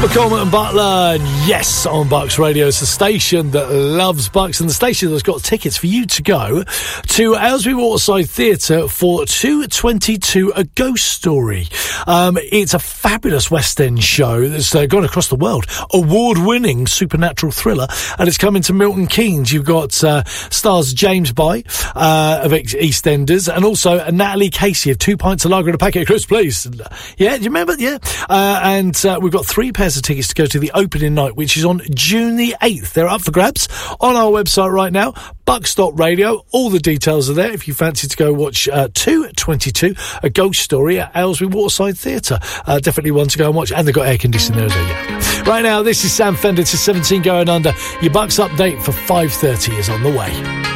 McCormick and Butler, yes, on Bucks Radio. It's the station that loves Bucks and the station that's got tickets for you to go to Aylesbury Waterside Theatre for 222 A Ghost Story. It's a fabulous West End show that's gone across the world. Award-winning supernatural thriller, and it's coming to Milton Keynes. You've got stars James By of EastEnders, and also Natalie Casey of 2 Pints of Lager and a Packet of Crisps, please. Yeah, do you remember? Yeah. And we've got 3 pairs of tickets to go to the opening night, which is on June the 8th. They're up for grabs on our website right now, bucks.radio. All the details are there if you fancy to go watch 222 A Ghost Story at Aylesbury Waterside Theatre. Definitely one to go and watch, and they've got air conditioning there as well. Yeah. Right now, this is Sam Fender to 17 Going Under. Your Bucks update for 5:30 is on the way.